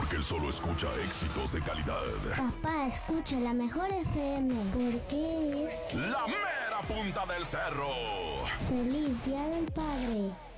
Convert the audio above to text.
porque él solo escucha éxitos de calidad. Papá, escucha la mejor FM porque es La mera punta del cerro. Feliz Día del Padre.